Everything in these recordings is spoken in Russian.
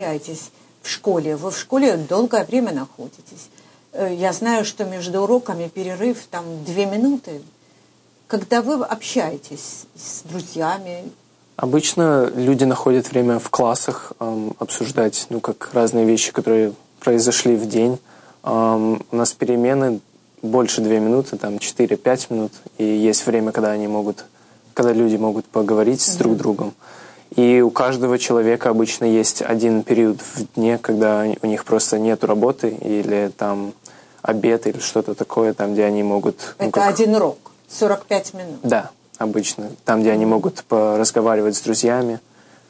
общаетесь в школе? Вы в школе долгое время находитесь. Я знаю, что между уроками перерыв там 2 минуты. Когда вы общаетесь с друзьями? Обычно люди находят время в классах обсуждать, как разные вещи, которые произошли в день. У нас перемены больше 2 минуты, там 4-5 минут. И есть время, когда люди могут поговорить с друг другом. И у каждого человека обычно есть один период в дне, когда у них просто нет работы или там обед или что-то такое, там, где они могут... Это один урок, 45 минут? Да, обычно. Там, где они могут поразговаривать с друзьями.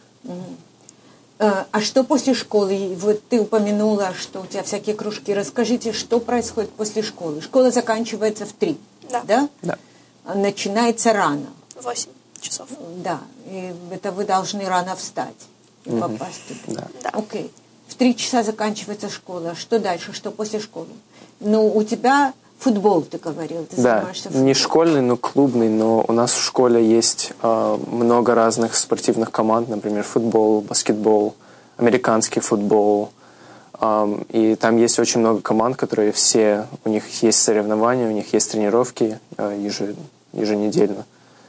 А что после школы? Вот ты упомянула, что у тебя всякие кружки. Расскажите, что происходит после школы? Школа заканчивается в 3, да? Да. Начинается рано. 8 часов. Да, и это вы должны рано встать и попасть туда. Да. Окей. В 3 часа заканчивается школа. Что дальше? Что после школы? У тебя футбол, ты говорил. Ты занимаешься футболом. Не школьный, но клубный. Но у нас в школе есть много разных спортивных команд. Например, футбол, баскетбол, американский футбол. И там есть очень много команд, которые у них есть соревнования, у них есть тренировки еженедельно.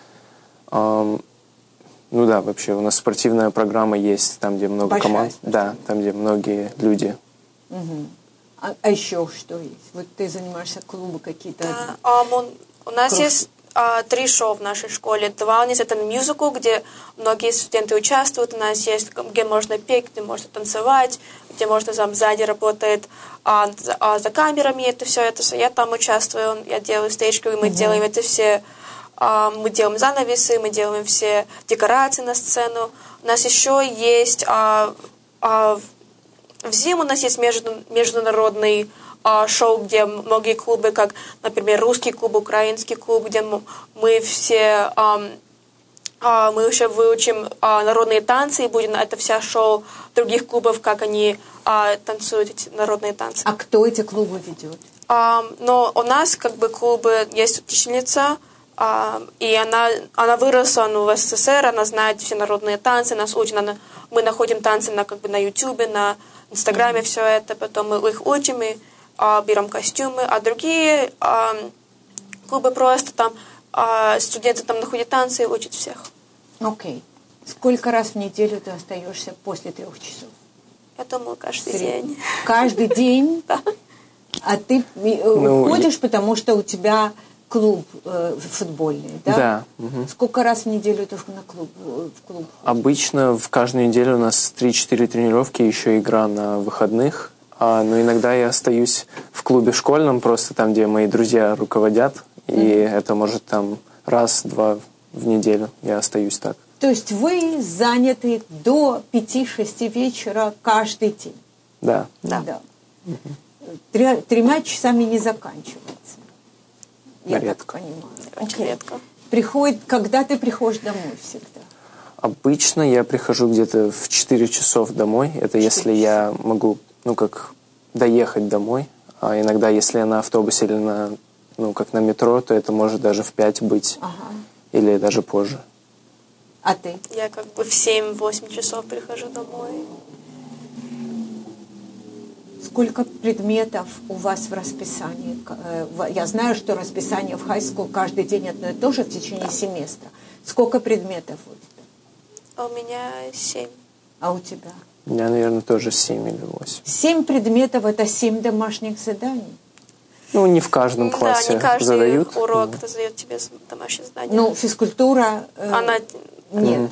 Вообще у нас спортивная программа есть, там, где много команд. Да, там, где многие люди. А еще что есть? Вот ты занимаешься клубы какие-то? Да, у нас есть 3 шоу в нашей школе. 2 из это мюзикл, где многие студенты участвуют. У нас есть, где можно петь, где можно танцевать, где можно там сзади работает за камерами. Это все. Я там участвую, я делаю стейджку, и мы делаем это все. Мы делаем занавесы, мы делаем все декорации на сцену. У нас еще есть в зиму у нас есть международный шоу, где многие клубы, как, например, русский клуб, украинский клуб, где мы все мы еще выучим народные танцы, и будет это вся шоу других клубов, как они танцуют эти народные танцы. А кто эти клубы ведет? Но у нас клубы есть учительница, и она выросла в СССР, она знает все народные танцы, нас учит, мы находим танцы на Ютубе, на Инстаграме, все это, потом мы их учим и берем костюмы, а другие клубы просто там студенты там находят танцы и учат всех. Окей. Сколько раз в неделю ты остаешься после 3 часов? Я думаю, каждый день. Каждый день? Да. А ты уходишь, потому что у тебя клуб футбольный, да? Да. Сколько раз в неделю ты в клуб? Обычно в каждую неделю у нас 3-4 тренировки, еще игра на выходных. Но иногда я остаюсь в клубе школьном, просто там, где мои друзья руководят. И это может там 1-2 в неделю я остаюсь так. То есть вы заняты до 5-6 вечера каждый день? Да. Да. 3 часами не заканчивается. Я так понимаю. Очень редко. Когда ты приходишь домой всегда? Обычно я прихожу где-то в 4 часов домой. Это если я могу, доехать домой. А иногда, если я на автобусе или на метро, то это может даже в 5 быть. Или даже позже. А ты? Я в 7-8 часов прихожу домой. Сколько предметов у вас в расписании? Я знаю, что расписание в high school каждый день одно и то же в течение семестра. Сколько предметов у тебя? У меня 7. А у тебя? У меня, наверное, тоже 7 или 8. 7 предметов – это 7 домашних заданий? Не в каждом классе да, не каждый задают. урок задает тебе домашнее задание. Физкультура она нет.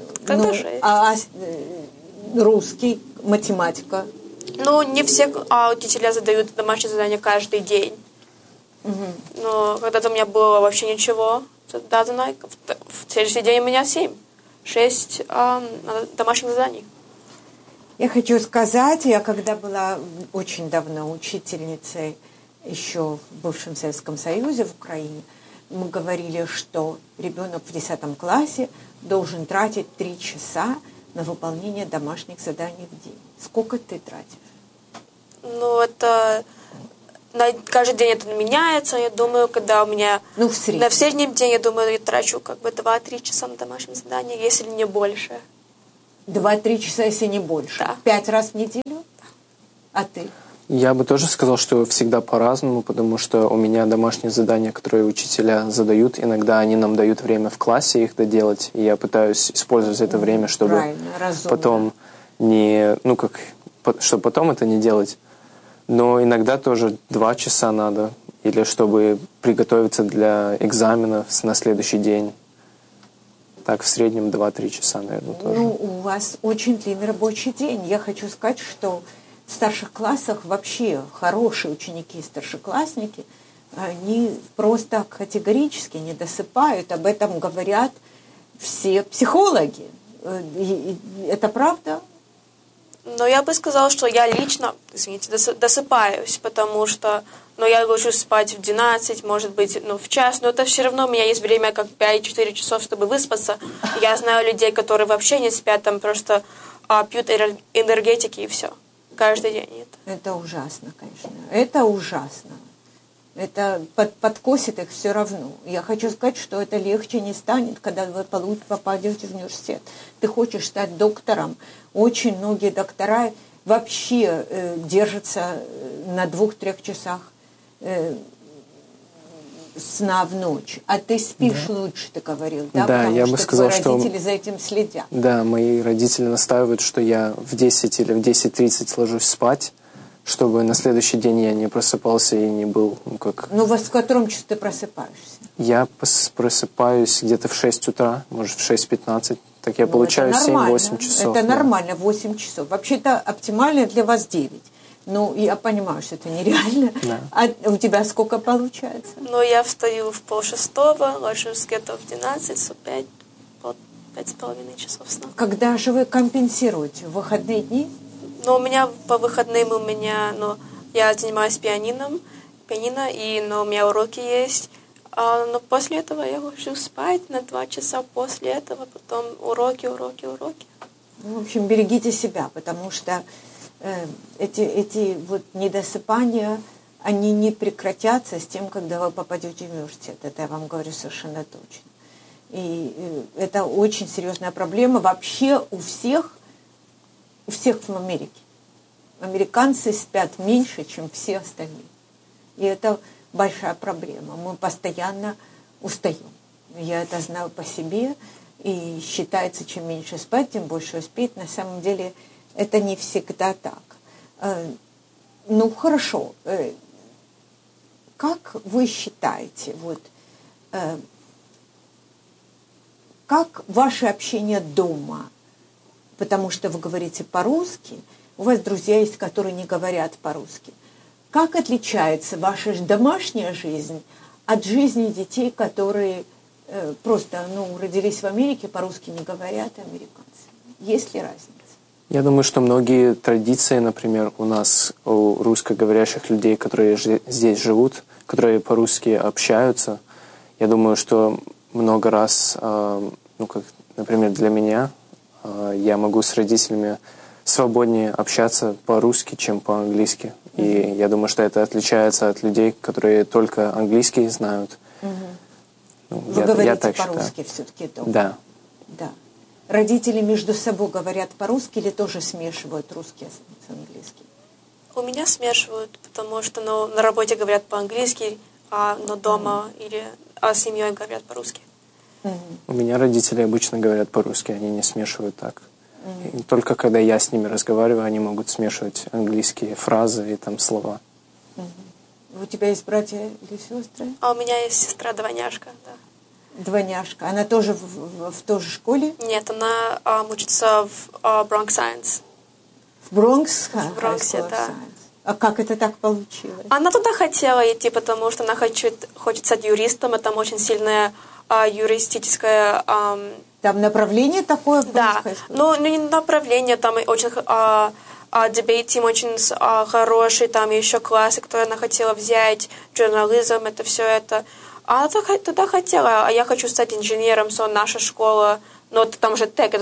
Русский, математика. Не все учителя задают домашние задания каждый день. Но когда-то у меня было вообще ничего. В следующий день у меня 6 домашних заданий. Я хочу сказать, я когда была очень давно учительницей еще в бывшем Советском Союзе, в Украине, мы говорили, что ребенок в 10 классе должен тратить 3 часа на выполнение домашних заданий в день. Сколько ты тратишь? Это каждый день это меняется. Я думаю, когда у меня в среднем день, я думаю, я трачу 2-3 часа на домашнее задание, если не больше. 2-3 часа, если не больше. Да. 5 раз в неделю? А ты? Я бы тоже сказал, что всегда по-разному, потому что у меня домашние задания, которые учителя задают, иногда они нам дают время в классе их доделать, и я пытаюсь использовать это время, чтобы потом чтобы потом это не делать. Но иногда тоже 2 часа надо, или чтобы приготовиться для экзаменов на следующий день. Так, в среднем 2-3 часа, наверное, тоже. Ну, у вас очень длинный рабочий день. Я хочу сказать, что в старших классах вообще хорошие ученики и старшеклассники, они просто категорически не досыпают. Об этом говорят все психологи. Это правда? Но я бы сказала, что я лично, досыпаюсь, потому что я ложусь спать в 12, может быть, в час, но это все равно у меня есть время как 5-4 часов, чтобы выспаться. Я знаю людей, которые вообще не спят, там просто пьют энергетики и все. Каждый день это. Это ужасно, конечно. Это ужасно. Это подкосит их все равно. Я хочу сказать, что это легче не станет, когда вы попадете в университет. Ты хочешь стать доктором. Очень многие доктора вообще держатся на 2-3 часах сна в ночь. А ты спишь лучше, ты говорил, да? Да, потому я что бы сказал, твои родители за этим следят. Да, мои родители настаивают, что я в 10 или в 10:30 ложусь спать, чтобы на следующий день я не просыпался и не был, Ну, в котором часу ты просыпаешься? Я просыпаюсь где-то в 6 утра, может, в 6:15. Так я получаю 7-8 часов. Это нормально, 8 часов. Вообще-то оптимально для вас 9. Ну, я понимаю, что это нереально. Да. А у тебя сколько получается? Я встаю в 5:30, ложусь где-то в 12, 5,5 часов сна. Когда же вы компенсируете? В выходные дни? У меня по выходным я занимаюсь пианино, и у меня уроки есть. Но после этого я ложусь спать на 2 часа после этого, потом уроки. В общем, берегите себя, потому что эти вот недосыпания, они не прекратятся с тем, когда вы попадете в университет. Это я вам говорю совершенно точно. И это очень серьезная проблема вообще у всех в Америке. Американцы спят меньше, чем все остальные. И это большая проблема. Мы постоянно устаем. Я это знаю по себе. И считается, чем меньше спать, тем больше успеть. На самом деле это не всегда так. Хорошо. Как вы считаете, как ваше общение дома? Потому что вы говорите по-русски, у вас друзья есть, которые не говорят по-русски. Как отличается ваша домашняя жизнь от жизни детей, которые просто родились в Америке, по-русски не говорят, американцы? Есть ли разница? Я думаю, что многие традиции, например, у русскоговорящих людей, которые здесь живут, которые по-русски общаются, я думаю, что много раз, например, для меня, я могу с родителями свободнее общаться по-русски, чем по-английски. И я думаю, что это отличается от людей, которые только английский знают. Вы говорите по-русски все-таки дома? Да. Да. Родители между собой говорят по-русски или тоже смешивают русский с английским? У меня смешивают, потому что на работе говорят по-английски, но дома или с семьей говорят по-русски. У меня родители обычно говорят по-русски, они не смешивают так. И только когда я с ними разговариваю, они могут смешивать английские фразы и там слова. У тебя есть братья или сестры? У меня есть сестра-двойняшка, да. Двойняшка. Она тоже в той же школе? Нет, она учится в Bronx Science. В Бронкс? В Бронксе, да. А как это так получилось? Она туда хотела идти, потому что она хочет стать юристом, и там очень сильная юристическая... Там направление такое? Да, не направление, там очень... дебейт-тим очень хороший, там еще классы, которые она хотела взять, журнализм, это все это. Она туда хотела, а я хочу стать инженером, наша школа, но там же ТЭК,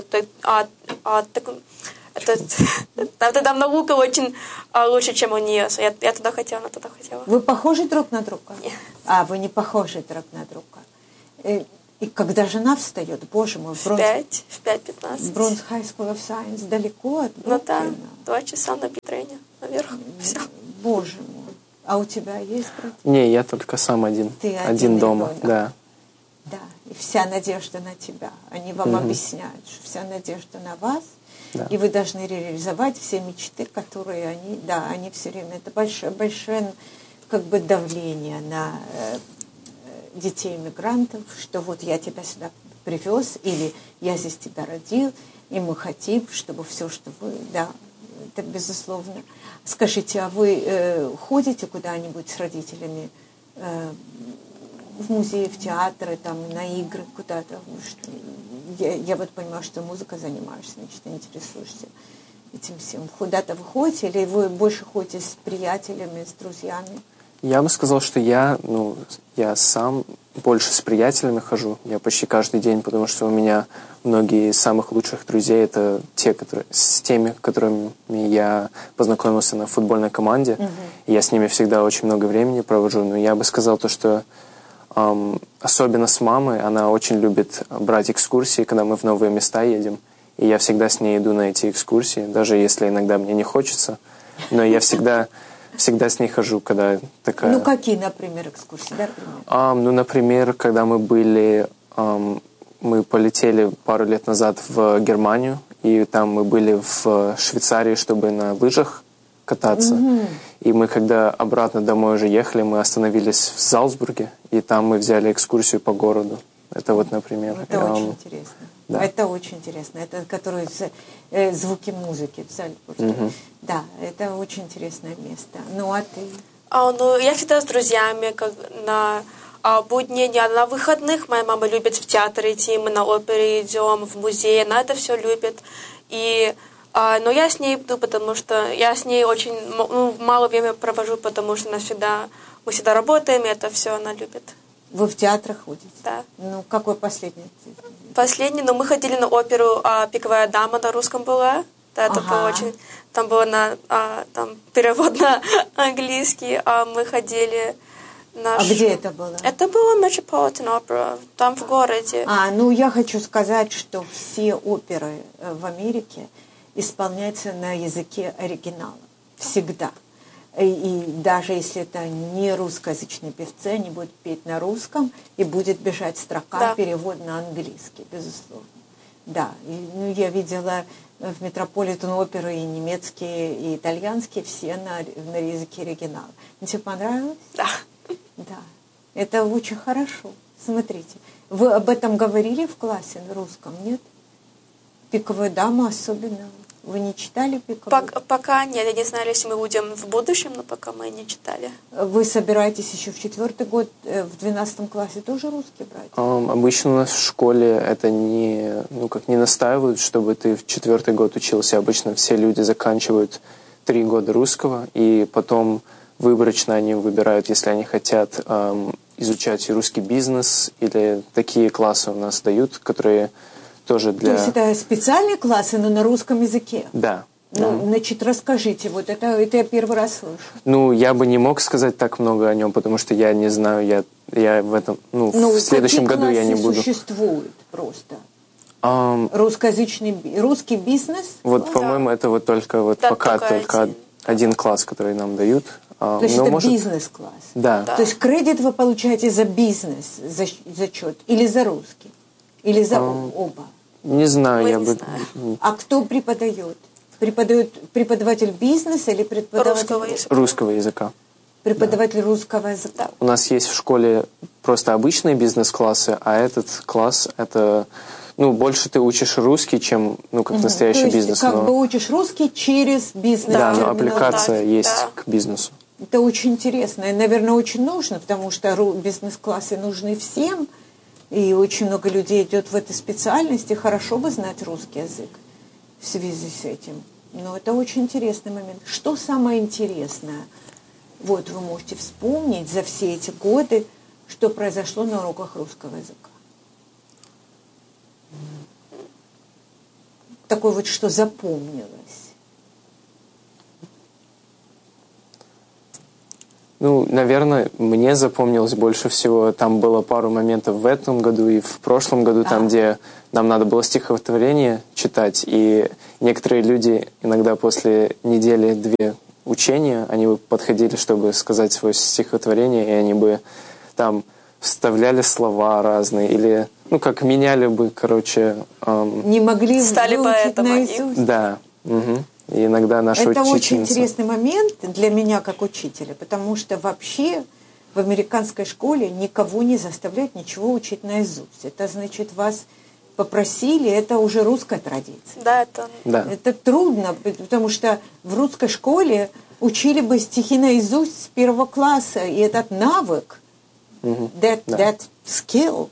там наука очень лучше, чем у нее. Я туда хотела, она туда хотела. Вы похожи друг на друга? Нет. Вы не похожи друг на друга. И когда жена встает, боже мой, в 5:15. Бронкс High School of Science далеко от Бруклина. Да, 2 часа на битрейне. наверх. Все. Боже мой. А у тебя есть брат? Не, я только сам один. Ты один дома, ребенок. да. Да, и вся надежда на тебя. Они вам объясняют, что вся надежда на вас, Да. и вы должны реализовать все мечты, которые они все время. Это большое как бы давление на детей иммигрантов, что вот я тебя сюда привез, или я здесь тебя родил, и мы хотим, чтобы все, что вы, да, это безусловно. Скажите, а вы ходите куда-нибудь с родителями в музей, в театры, там, на игры, куда-то? Я вот понимаю, что музыкой занимаешься, значит, интересуешься этим всем. Куда-то вы ходите, или вы больше ходите с приятелями, с друзьями? Я бы сказал, что я сам больше с приятелями хожу. Я почти каждый день, потому что у меня многие из самых лучших друзей — это с теми, которыми я познакомился на футбольной команде. И я с ними всегда очень много времени провожу. Но я бы сказал то, что особенно с мамой, она очень любит брать экскурсии, когда мы в новые места едем. И я всегда с ней иду на эти экскурсии, даже если иногда мне не хочется. Но я всегда с ней хожу, когда такая... Ну, какие, например, экскурсии? Да, например, когда мы полетели пару лет назад в Германию, и там мы были в Швейцарии, чтобы на лыжах кататься. И мы, когда обратно домой уже ехали, мы остановились в Зальцбурге, и там мы взяли экскурсию по городу. Это вот, например... Это очень интересно. Да. Это очень интересно. Это которые звуки музыки в Зальцбурге. Да, это очень интересное место. Ну, а ты? Я всегда с друзьями, как на будни дня, на выходных моя мама любит в театр идти, мы на оперу идем, в музей, она это все любит. Но я с ней иду, потому что я с ней очень мало времени провожу, потому что мы всегда работаем, и это все она любит. Вы в театр ходите? Да. Ну, какой последний? Последний, но мы ходили на оперу «Пиковая дама» на русском была. Да, это было очень... Там было там перевод на английский, а мы ходили... А где это было? Это было Metropolitan Opera, там в городе. Ну я хочу сказать, что все оперы в Америке исполняются на языке оригинала. Всегда. И даже если это не русскоязычные певцы, они будут петь на русском, и будет бежать строка, перевод на английский, безусловно. Да, я видела в Метрополитен оперы и немецкие, и итальянские, все на языке оригинала. Тебе понравилось? Да. Да, это очень хорошо. Смотрите, вы об этом говорили в классе на русском, нет? «Пиковую даму» особенно. Вы не читали «Пиковую»? Пока нет, я не знаю, если мы будем в будущем, но пока мы не читали. Вы собираетесь еще в 4-й год, в 12 классе тоже русский брать? Обычно у нас в школе это не настаивают, чтобы ты в 4-й год учился. Обычно все люди заканчивают 3 года русского, и потом выборочно они выбирают, если они хотят изучать русский бизнес, или такие классы у нас дают, которые тоже для... То есть это специальные классы, но на русском языке? Да. Значит, расскажите, вот это я первый раз слышу. Я бы не мог сказать так много о нем, потому что я не знаю, я в этом, в следующем году я не буду. Существует просто? Русский бизнес? Вот, по-моему, это вот только пока только один класс, который нам дают. То есть это бизнес-класс? Да. То есть кредит вы получаете за бизнес, зачет, или за русский? Или за оба? Не знаю, А кто преподает? Преподает преподаватель бизнеса или преподаватель русского языка? Преподаватель русского языка. У нас есть в школе просто обычные бизнес-классы, а этот класс это больше ты учишь русский, чем как настоящий бизнес. То есть как бы учишь русский через бизнес. Да, но аппликация есть к бизнесу. Это очень интересно и, наверное, очень нужно, потому что бизнес-классы нужны всем, и очень много людей идет в этой специальности. Хорошо бы знать русский язык в связи с этим. Но это очень интересный момент. Что самое интересное? Вот вы можете вспомнить за все эти годы, что произошло на уроках русского языка. Такое вот, что запомнилось. Наверное, мне запомнилось больше всего, там было пару моментов в этом году и в прошлом году, там, где нам надо было стихотворение читать, и некоторые люди иногда после недели-две учения, они бы подходили, чтобы сказать свое стихотворение, и они бы там вставляли слова разные, или, ну, как меняли бы, короче... Не могли стали выучить поэтому наизусть. Да. Угу. И иногда наша Это учительница... очень интересный момент для меня как учителя, потому что вообще в американской школе никого не заставляют ничего учить наизусть. Это значит, вас попросили, это уже русская традиция. Да, это... Да. Это трудно, потому что в русской школе учили бы стихи наизусть с 1 класса, и этот навык, that skill,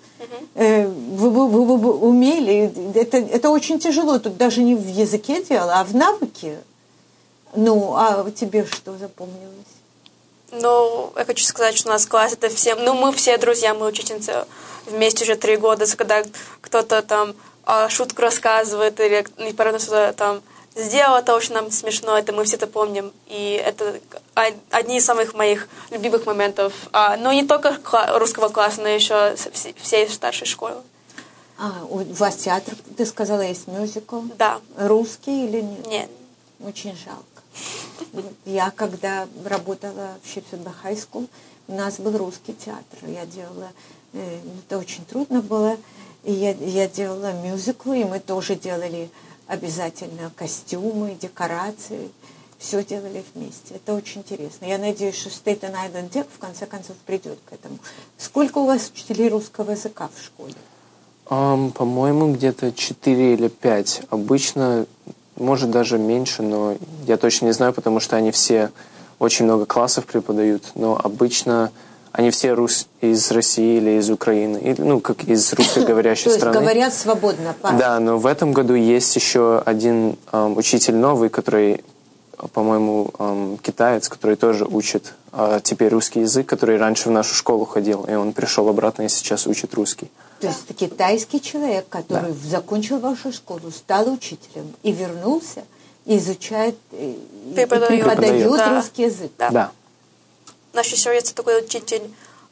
вы умели, это очень тяжело, тут даже не в языке дело, а в навыке. Ну, а тебе что запомнилось? Ну, я хочу сказать, что у нас класс это все, ну, мы все друзья, мы учительницы вместе уже 3 года, когда кто-то там шутку рассказывает или неправильно что-то там сделал, это очень нам смешно, это мы все это помним, и это одни из самых моих любимых моментов, но не только русского класса, но еще всей старшей школы. У вас театр, ты сказала, есть мюзикл? Да. Русский или нет? Нет. Очень жалко. Я, когда работала в Sheffield High School, у нас был русский театр. Я делала... Это очень трудно было. И я делала мюзиклы, и мы тоже делали обязательно костюмы, декорации. Все делали вместе. Это очень интересно. Я надеюсь, что Staten Island Tech в конце концов придет к этому. Сколько у вас учителей русского языка в школе? По-моему, где-то 4 или 5. Обычно... Может, даже меньше, но я точно не знаю, потому что они все очень много классов преподают, но обычно они все из России или из Украины, или, ну, как из русскоговорящей страны. То есть говорят свободно. Да, но в этом году есть еще один учитель новый, который, по-моему, китаец, который тоже учит теперь русский язык, который раньше в нашу школу ходил, и он пришел обратно и сейчас учит русский. То есть это китайский человек, который закончил вашу школу, стал учителем и вернулся, и изучает, и преподает русский язык. Да. Наш еще есть такой учитель,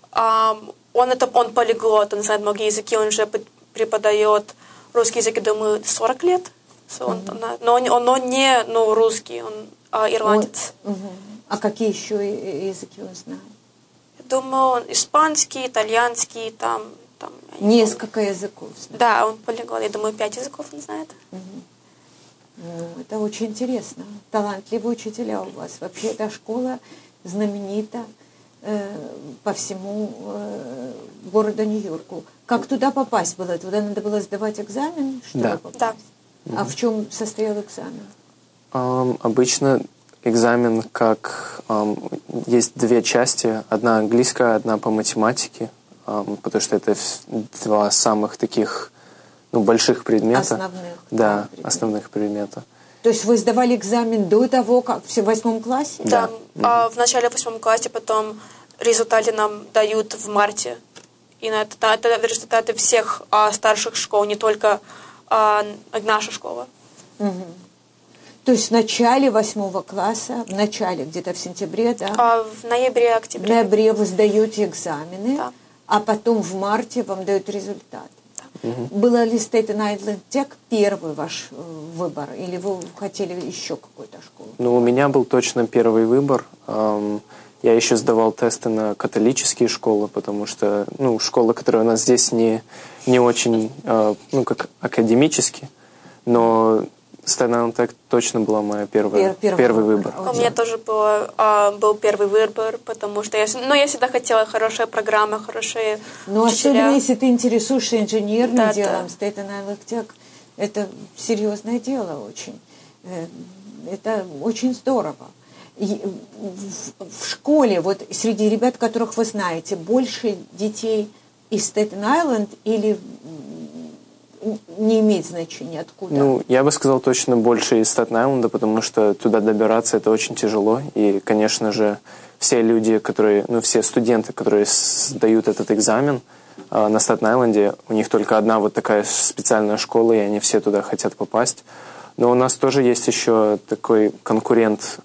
он полиглот, он знает многие языки, он уже преподает русский язык, я думаю, 40 лет. Но он не русский, он ирландец. А какие еще языки он знает? Я думаю, он испанский, итальянский, там несколько языков знает. Да, он полиглот, я думаю, 5 языков он знает. Ну, это очень интересно. Талантливые учителя у вас. Вообще эта школа знаменита по всему городу Нью-Йорку. Как туда попасть было? Туда надо было сдавать экзамен, чтобы попасть? Да. А в чем состоял экзамен? Обычно экзамен есть 2 части. Одна английская, одна по математике. Потому что это 2 самых таких больших предмета. Основных. Да, основных предмета. То есть вы сдавали экзамен до того, как в 8 классе? Да. В начале в 8 классе, потом результаты нам дают в марте. И это результаты всех старших школ, не только наша школа. То есть в начале 8 класса, в начале, где-то в сентябре, да? В ноябре, октябре. В ноябре вы сдаете экзамены. Да. А потом в марте вам дают результат. Была ли Staten Island Tech первый ваш выбор? Или вы хотели еще какую-то школу? Ну, у меня был точно первый выбор. Я еще сдавал тесты на католические школы, потому что, школы, которые у нас здесь не очень, как академически, но Staten Island Tech точно была моя первый выбор. У меня тоже был первый выбор, потому что я всегда хотела хорошая программа, хорошие учителя. Особенно если ты интересуешься инженерным делом, Staten Island Tech, это серьезное дело очень. Это очень здорово. В школе, вот среди ребят, которых вы знаете, больше детей из Staten Island или не имеет значения откуда? Я бы сказал точно больше из Стэтен-Айленда, потому что туда добираться это очень тяжело. И, конечно же, все люди, все студенты, которые сдают этот экзамен на Стэтен-Айленде, у них только одна вот такая специальная школа, и они все туда хотят попасть. Но у нас тоже есть еще такой конкурент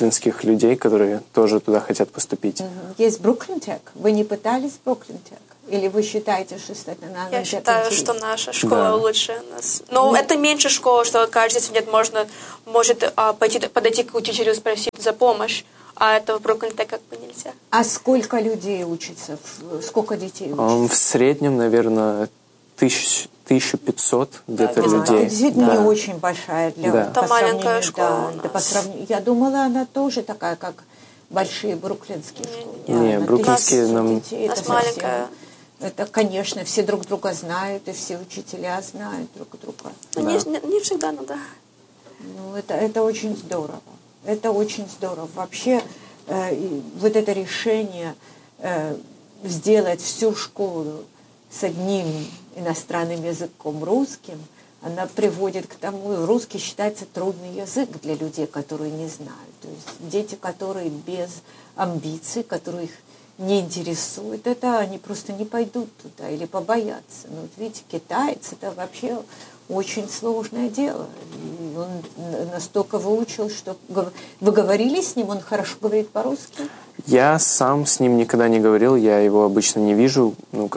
бруклинских людей, которые тоже туда хотят поступить. Есть Бруклин Тек. Вы не пытались Бруклин Тек? Или вы считаете, что это надо? Я считаю, что наша школа лучше нас. Но это меньше школа, что каждый студент может подойти к учителю и спросить за помощь. А это в Бруклине как бы нельзя. А сколько людей учатся? Сколько детей учатся? В среднем, наверное, 1500 где-то людей. Это действительно не очень большая Это маленькая школа у нас. Я думала, она тоже такая, как большие бруклинские школы. Не, бруклинские нам... Детей, у нас маленькая. Это, конечно, все друг друга знают, и все учителя знают друг друга. Но не всегда, ну да. Ну, это очень здорово. Это очень здорово. Вообще, вот это решение сделать всю школу с одним иностранным языком русским, она приводит к тому, русский считается трудный язык для людей, которые не знают. То есть дети, которые без амбиций, которые их не интересует, это они просто не пойдут туда или побоятся. Но вот видите, китаец это вообще очень сложное дело. И он настолько выучил, что... Вы говорили с ним, он хорошо говорит по-русски? Я сам с ним никогда не говорил, я его обычно не вижу,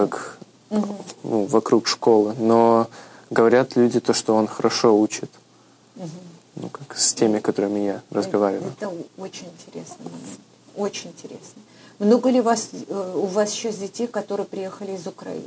вокруг школы. Но говорят люди то, что он хорошо учит. Как с теми, которыми я разговариваю. Это очень интересный момент. Очень интересно. Много ли у вас сейчас детей, которые приехали из Украины?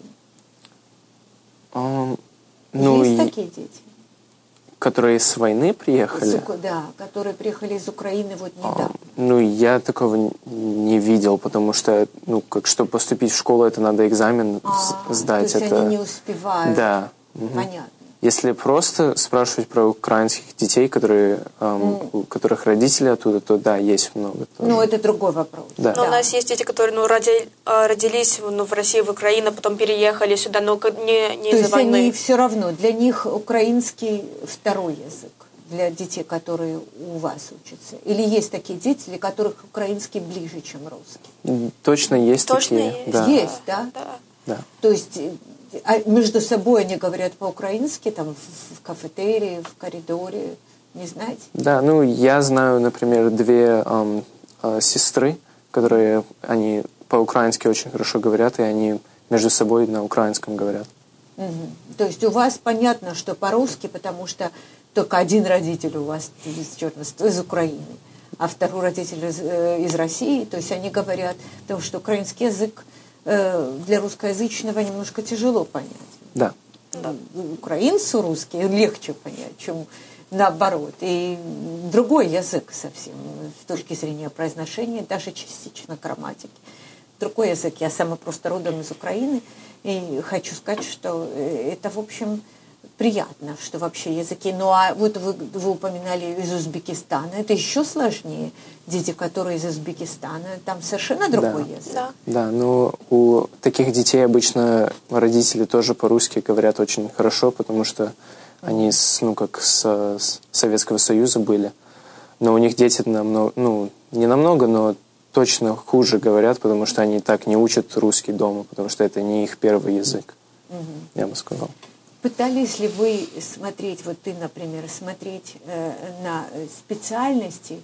Есть такие дети? Которые с войны приехали? Да, которые приехали из Украины вот недавно. Я такого не видел, потому что, чтобы поступить в школу, это надо экзамен сдать. То есть они не успевают? Да. Понятно. Если просто спрашивать про украинских детей, у которых родители оттуда, то да, есть много. Тоже. Это другой вопрос. Да. Но у нас есть дети, которые родились в России, в Украину, потом переехали сюда, но не из-за войны. То есть они все равно, для них украинский второй язык, для детей, которые у вас учатся? Или есть такие дети, для которых украинский ближе, чем русский? Точно есть Точно такие. есть. Да. Есть, да? Да. То есть между собой они говорят по-украински, там в кафетерии, в коридоре, не знаете? Да, я знаю, например, две сестры, которые они по-украински очень хорошо говорят, и они между собой на украинском говорят. То есть у вас понятно, что по-русски, потому что только один родитель у вас из Украины, а второй родитель из России, то есть они говорят, потому что украинский язык для русскоязычного немножко тяжело понять. Да. Украинцу русский легче понять, чем наоборот. И другой язык совсем, с точки зрения произношения, даже частично грамматики. Другой язык. Я сама просто родом из Украины, и хочу сказать, что это, в общем, приятно, что вообще языки. А вот вы упоминали из Узбекистана, это еще сложнее. Дети, которые из Узбекистана, там совершенно другой язык. Да, но у таких детей обычно родители тоже по-русски говорят очень хорошо, потому что они с Советского Союза были. Но у них дети не намного, но точно хуже говорят, потому что они так не учат русский дома, потому что это не их первый язык, я бы сказал. Пытались ли вы смотреть, вот ты, например, смотреть на специальности,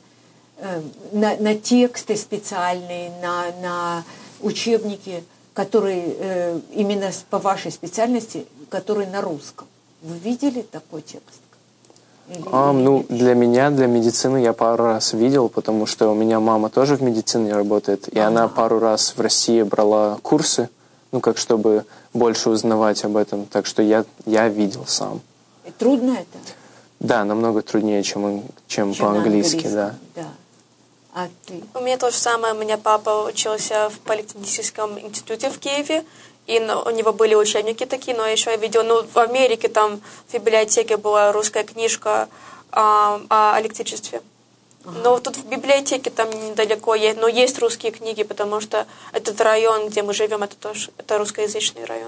на тексты специальные, на учебники, которые именно по вашей специальности, которые на русском? Вы видели такой текст? Для меня, для медицины я пару раз видел, потому что у меня мама тоже в медицине работает, и она пару раз в России брала курсы, чтобы больше узнавать об этом. Так что я видел сам. И трудно это? Да, намного труднее, чем по-английски, да. А ты? У меня то же самое. У меня папа учился в политехническом институте в Киеве, и у него были учебники такие, но еще я видела, в Америке там в библиотеке была русская книжка о электричестве. Но тут в библиотеке там недалеко есть, но есть русские книги, потому что этот район, где мы живем, это русскоязычный район.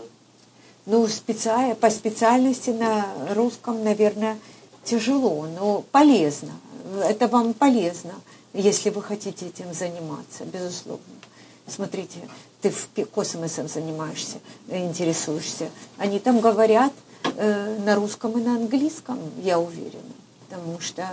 По специальности на русском, наверное, тяжело, но полезно. Это вам полезно, если вы хотите этим заниматься, безусловно. Смотрите, ты в космосом занимаешься, интересуешься. Они там говорят на русском и на английском, я уверена, потому что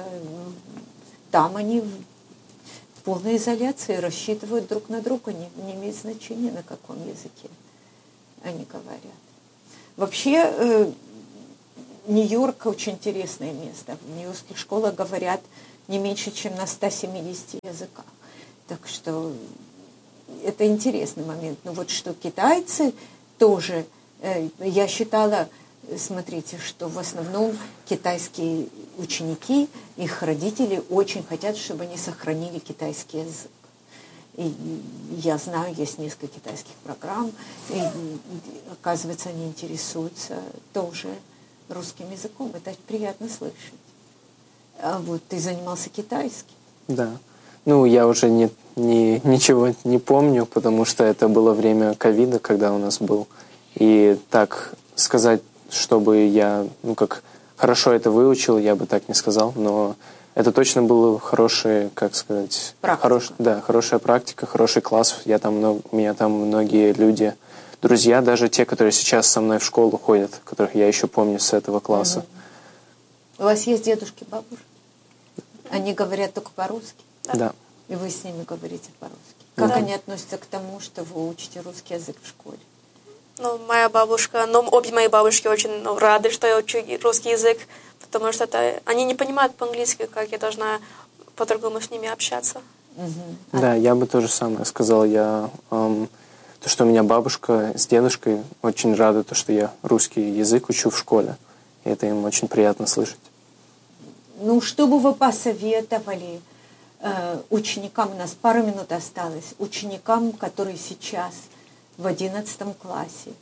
там они в полной изоляции рассчитывают друг на друга, не имеет значения на каком языке. они говорят. Вообще, Нью-Йорк очень интересное место. В нью-йоркских школах говорят не меньше, чем на 170 языках. Так что это интересный момент. Но вот что китайцы тоже, я считала, смотрите, что в основном китайские ученики, их родители очень хотят, чтобы они сохранили китайский язык. И я знаю, есть несколько китайских программ, и оказывается, они интересуются тоже русским языком. Это приятно слышать. А вот ты занимался китайским? Да. Ну, я уже ничего не помню, потому что это было время ковида, когда у нас был. И так сказать, чтобы я, как хорошо это выучил, я бы так не сказал, но это точно было хорошая, как сказать, хорошая практика, хороший класс. У меня там многие люди, друзья, даже те, которые сейчас со мной в школу ходят, которых я еще помню с этого класса. У вас есть дедушки, бабушки? Они говорят только по-русски? Да. И вы с ними говорите по-русски. Как они относятся к тому, что вы учите русский язык в школе? Моя бабушка, обе мои бабушки очень рады, что я учу русский язык, потому что они не понимают по-английски, как я должна по-другому с ними общаться. Да, я бы то же самое сказал. То, что у меня бабушка с дедушкой очень рады, то, что я русский язык учу в школе. И это им очень приятно слышать. Что бы вы посоветовали ученикам, у нас пару минут осталось, ученикам, которые сейчас в 11 классе,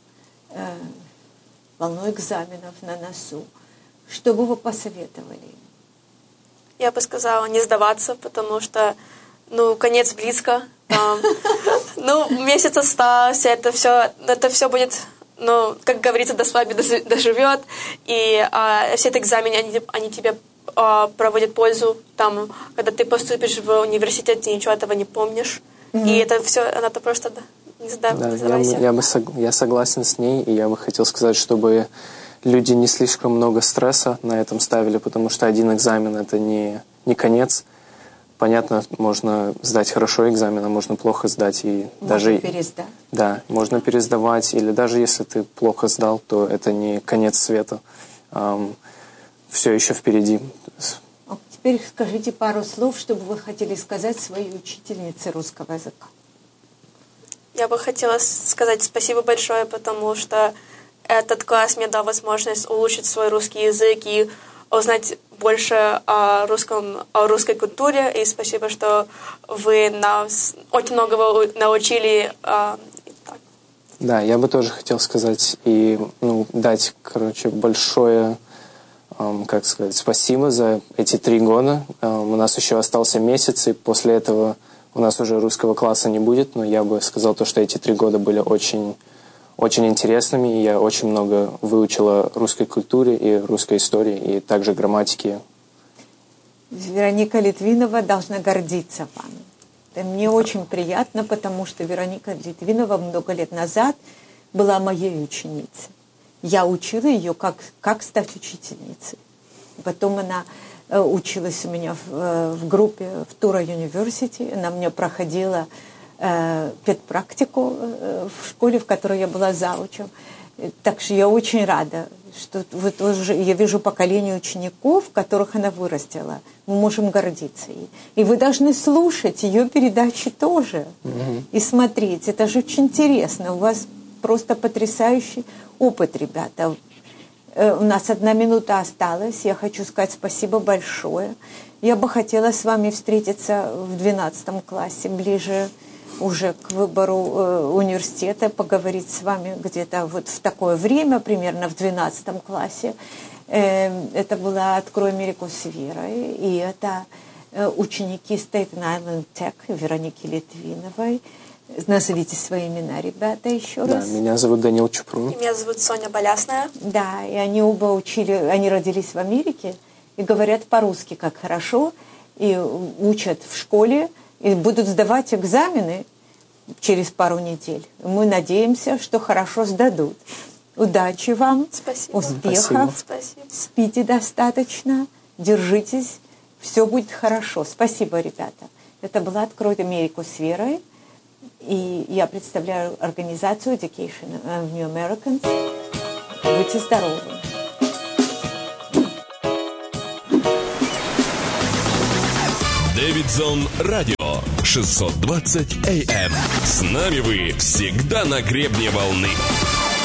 волной экзаменов на носу, что бы вы посоветовали им? Я бы сказала не сдаваться, потому что, конец близко. Месяц остался, это все будет, как говорится, до свадьбы доживет. И все эти экзамены, они тебе проводят пользу. Когда ты поступишь в университет, ты ничего этого не помнишь. И это все, это просто не сдавайся. Я согласен с ней, и я бы хотел сказать, чтобы люди не слишком много стресса на этом ставили, потому что один экзамен — это не конец. Понятно, можно сдать хорошо экзамен, а можно плохо сдать. И можно пересдать. Да, можно пересдавать, или даже если ты плохо сдал, то это не конец света. Все еще впереди. Теперь скажите пару слов, что бы вы хотели сказать своей учительнице русского языка. Я бы хотела сказать спасибо большое, потому что этот класс мне дал возможность улучшить свой русский язык и узнать больше о русской культуре. И спасибо, что вы нас очень многого научили. Да, я бы тоже хотел сказать и дать, большое, спасибо за эти 3 года. У нас еще остался месяц, и после этого у нас уже русского класса не будет, но я бы сказал то, что эти 3 года были очень, очень интересными, и я очень много выучила русской культуре и русской истории, и также грамматики. Вероника Литвинова должна гордиться вами. Это мне очень приятно, потому что Вероника Литвинова много лет назад была моей ученицей. Я учила ее, как стать учительницей. Потом она училась у меня в группе в Тура University. Она мне проходила педпрактику в школе, в которой я была заучем. Так что я очень рада, что я вижу поколение учеников, которых она вырастила. Мы можем гордиться ей. И вы должны слушать ее передачи тоже. И смотреть. Это же очень интересно. У вас просто потрясающий опыт, ребята. У нас 1 минута осталась. Я хочу сказать спасибо большое. Я бы хотела с вами встретиться в 12 классе, ближе уже к выбору университета, поговорить с вами где-то вот в такое время, примерно в 12 классе. Это была «Открой Америку с Верой», и это ученики Staten Island Tech Вероники Литвиновой. Назовите свои имена, ребята, еще раз. Да, меня зовут Данил Чупрун. И меня зовут Соня Болясная. Да, и они оба они родились в Америке и говорят по-русски, как хорошо, и учат в школе, и будут сдавать экзамены через пару недель. Мы надеемся, что хорошо сдадут. Удачи вам, спасибо. Успехов, спасибо. Спите достаточно, держитесь, все будет хорошо. Спасибо, ребята. Это была «Открой Америку с Верой». И я представляю организацию Education of New Americans. Будьте здоровы. Дэвидсон Радио 620 AM. С нами вы всегда на гребне волны.